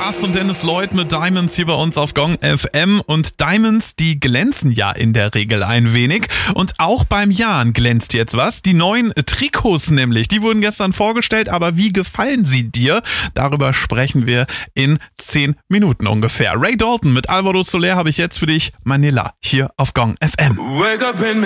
Russ und Dennis Lloyd mit Diamonds hier bei uns auf Gong FM. Und Diamonds, die glänzen ja in der Regel ein wenig. Und auch beim Jan glänzt jetzt was. Die neuen Trikots nämlich, die wurden gestern vorgestellt. Aber wie gefallen sie dir? Darüber sprechen wir in 10 Minuten ungefähr. Ray Dalton mit Alvaro Soler habe ich jetzt für dich. Manila hier auf Gong FM.